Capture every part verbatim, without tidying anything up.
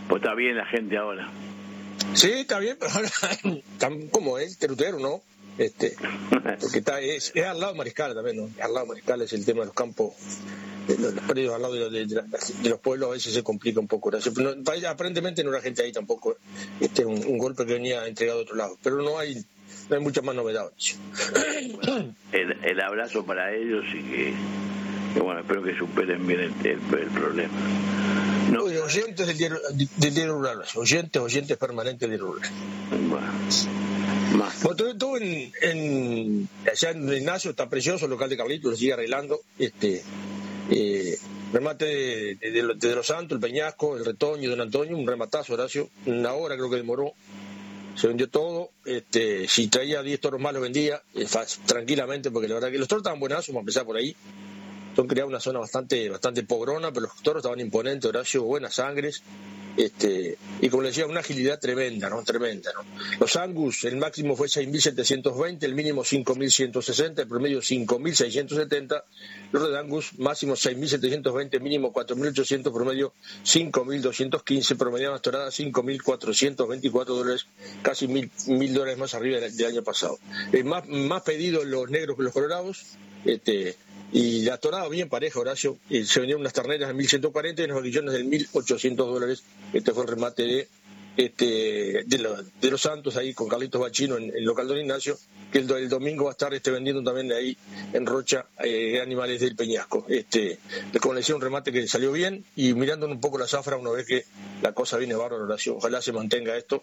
Pues está bien la gente ahora. Sí, está bien, pero ahora, tan como es, terutero, ¿no? Este, porque está, es, es al lado de Mariscal también, ¿no? Al lado de Mariscal es el tema de los campos, de los, los predios al lado de, de, de, de los pueblos, a veces se complica un poco. No, aparentemente no era gente ahí tampoco, este un, un golpe que venía entregado de otro lado, pero no hay no hay muchas más novedades. Bueno, el, el abrazo para ellos y que, que bueno, espero que superen bien el, el, el problema. No. Oye, oyentes del diario, del diario rural, oyentes, oyentes permanentes del diario rural. Bueno, más. Bueno, todo en, en allá en Ignacio está precioso, el local de Carlitos, lo sigue arreglando, este eh, remate de, de, de, de Los Santos, el Peñasco, el Retoño, Don Antonio, un rematazo, Horacio, una hora creo que demoró, se vendió todo, este si traía diez toros más los vendía, eh, tranquilamente, porque la verdad que los toros estaban buenazos, vamos a empezar por ahí. Son creados una zona bastante bastante pobrona, pero los toros estaban imponentes, Horacio, buenas sangres, este y como le decía, una agilidad tremenda, ¿no? Tremenda, ¿no? Los Angus, el máximo fue seis mil setecientos veinte, el mínimo cinco mil ciento sesenta, el promedio cinco mil seiscientos setenta. Los Red Angus, máximo seis mil setecientos veinte, mínimo cuatro mil ochocientos, promedio cinco mil doscientos quince, promediadas toradas cinco mil cuatrocientos veinticuatro dólares, casi mil, mil dólares más arriba del, del año pasado. Eh, más, más pedidos los negros que los colorados, este y la torada bien pareja, Horacio, eh, se vendieron unas terneras de mil ciento cuarenta y unos vaquillones de mil ochocientos dólares. Este fue el remate de este de, lo, de los Santos ahí con Carlitos Bachino en el local Don Ignacio, que el, el domingo va a estar este, vendiendo también ahí en Rocha eh, animales del Peñasco. Este, como le decía, un remate que salió bien, y mirando un poco la zafra uno ve que la cosa viene bárbara, Horacio. Ojalá se mantenga esto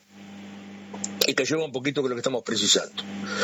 y que llueva un poquito, que es lo que estamos precisando.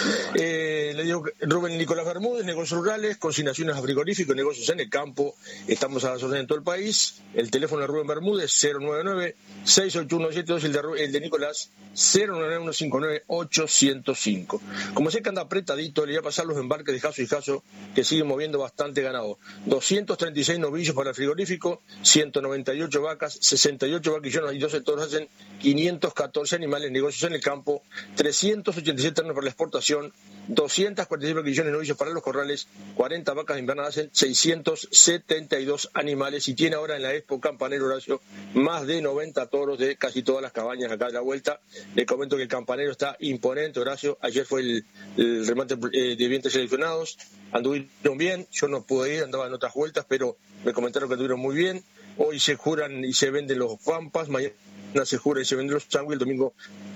Eh, le digo, Rubén Nicolás Bermúdez, negocios rurales, consignaciones a frigoríficos, negocios en el campo, estamos a las órdenes en todo el país. El teléfono de Rubén Bermúdez, cero nueve nueve, seis ocho uno siete dos, el de, el de Nicolás, cero nueve nueve, uno cinco nueve, ocho cero cinco. Como sé que anda apretadito, le voy a pasar los embarques de Jaso y Jaso, que siguen moviendo bastante ganado. doscientos treinta y seis novillos para el frigorífico, ciento noventa y ocho vacas, sesenta y ocho vaquillones y doce toros, hacen quinientos catorce animales, negocios en el campo, trescientos ochenta y siete ternos para la exportación, doscientos cuarenta y seis vaquillones novillos para los corrales, cuarenta vacas invernadas, hacen seiscientos setenta y dos animales, y tiene ahora en la Expo Campanero, Horacio, más de noventa toros de casi todas las cabañas acá de la vuelta. Le comento que el Campanero está imponente, Horacio. Ayer fue el, el remate de vientres seleccionados, anduvieron bien, yo no pude ir, andaba en otras vueltas, pero me comentaron que anduvieron muy bien. Hoy se juran y se venden los pampas, mañana se jura y se venden los sanguis, el domingo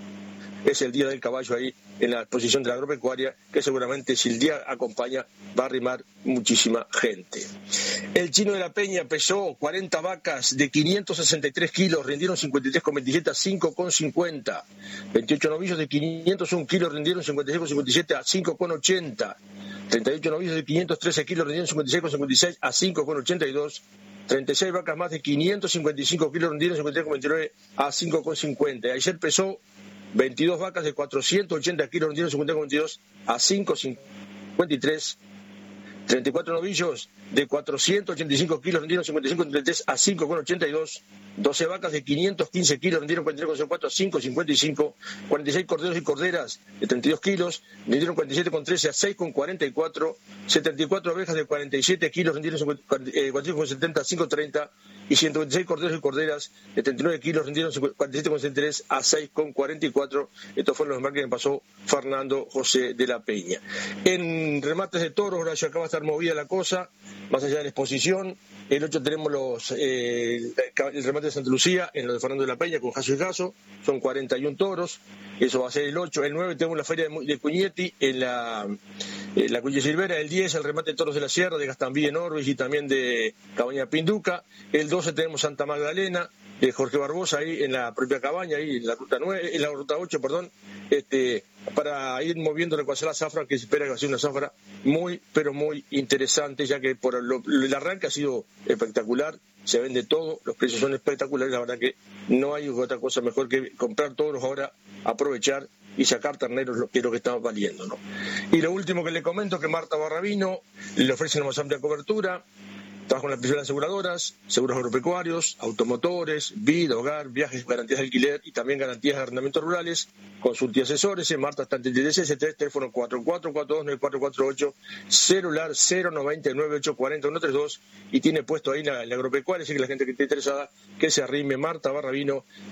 es el día del caballo ahí en la exposición de la agropecuaria, que seguramente, si el día acompaña, va a arrimar muchísima gente. El Chino de la Peña pesó cuarenta vacas de quinientos sesenta y tres kilos, rindieron cincuenta y tres coma veintisiete a cinco coma cincuenta. veintiocho novillos de quinientos uno kilos, rindieron cincuenta y seis coma cincuenta y siete a cinco coma ochenta. treinta y ocho novillos de quinientos trece kilos, rindieron cincuenta y seis coma cincuenta y seis a cinco coma ochenta y dos. treinta y seis vacas más de quinientos cincuenta y cinco kilos, rindieron cincuenta y tres coma veintinueve a cinco coma cincuenta. Ayer pesó veintidós vacas de cuatrocientos ochenta kilos, rindieron cincuenta coma veintidós a cinco coma cincuenta y tres. treinta y cuatro novillos de cuatrocientos ochenta y cinco kilos, rindieron cincuenta y cinco coma treinta y tres a cinco coma ochenta y dos. doce vacas de quinientos quince kilos, rindieron cuarenta y tres coma cuatro a cinco coma cincuenta y cinco. cuarenta y seis corderos y corderas de treinta y dos kilos, rindieron cuarenta y siete coma trece a seis coma cuarenta y cuatro. setenta y cuatro ovejas de cuarenta y siete kilos, rindieron cuarenta y cinco coma setenta a cinco coma treinta. Y ciento veintiséis corderos y corderas de treinta y nueve kilos, rindieron cuarenta y siete coma setenta y tres a seis coma cuarenta y cuatro. Estos fueron los embarques que pasó Fernando José de la Peña. En remates de toros, Horacio, acá va a estar movida la cosa, más allá de la exposición. El ocho tenemos los eh, el remate de Santa Lucía, en lo de Fernando de la Peña, con Jaso y Jaso, son cuarenta y uno toros, eso va a ser el ocho. El nueve tenemos la feria de, de Cuñetti, en la, en la Cuña Silvera. El diez, el remate de toros de la Sierra, de Gastambí en Orvis y también de Cabaña Pinduca. El doce tenemos Santa Magdalena, de Jorge Barbosa, ahí en la propia cabaña, ahí en la ruta nueve, en la ruta ocho, perdón, este, para ir moviendo la la zafra, que se espera que va a ser una zafra muy, pero muy interesante, ya que por lo, el arranque ha sido espectacular, se vende todo, los precios son espectaculares, la verdad que no hay otra cosa mejor que comprar toros ahora, aprovechar y sacar terneros, que es lo que está valiendo, ¿no? Y lo último que le comento, que Marta Barrabino le ofrece una más amplia cobertura. Trabaja con las principales aseguradoras, seguros agropecuarios, automotores, vida, hogar, viajes, garantías de alquiler y también garantías de arrendamientos rurales. Consulta y asesores en Marta está en treinta y seis tres, teléfono cuatro cuatro cuatro dos nueve cuatro cuatro ocho, celular cero noventa y nueve ocho cuarenta uno treinta y dos, y tiene puesto ahí la, la agropecuaria, así que la gente que esté interesada, que se arrime. Marta Barrabino